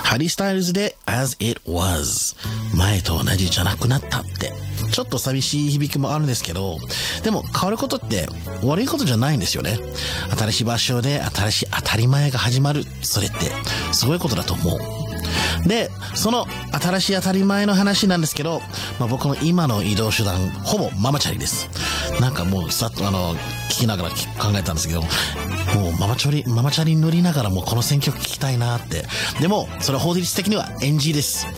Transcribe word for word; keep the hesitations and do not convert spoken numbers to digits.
ハリー・スタイルズで As It Was 前と同じじゃなくなったってちょっと寂しい響きもあるんですけど、でも変わることって悪いことじゃないんですよね。新しい場所で新しい当たり前が始まる、それってすごいことだと思う。で、その新しい当たり前の話なんですけど、まあ、僕の今の移動手段ほぼママチャリです。なんかもうさっとあの聞きながら考えたんですけど、もうママチャリママチャリ乗りながらもこの選曲聞きたいなって。でもそれは法律的には エヌジー です。